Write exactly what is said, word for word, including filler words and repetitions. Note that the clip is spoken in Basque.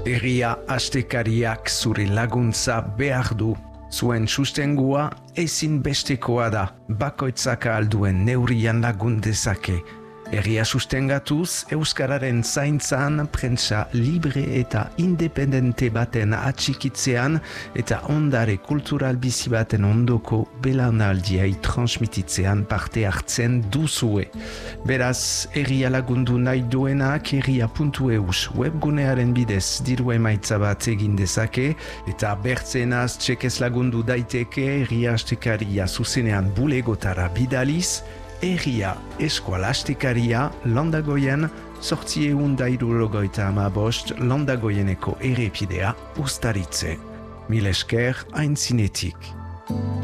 Herria astekariak zure laguntza behar du. Zuen sustengua ezin bestekoa da, bakoitzak alduen neurrian lagun dezake. Herria sustengatuz, Euskararen zaintzan, prentsa libre eta independente baten atxikitzean eta ondare kultural bizi baten ondoko belaunaldiai transmititzean parte hartzen duzue. Beraz, herria lagundu nahi duenak herria puntu eus webgunearen bidez diru emaitza bat egin dezake eta bertzenaz txekez lagundu daiteke herria astekaria zuzenean bulegotara bidaliz, Herria eskualastekaria Landagoien sortzieun da hirurogeita hamabost Landagoieneko errepidea uztaritze. Mil esker aintzinetik.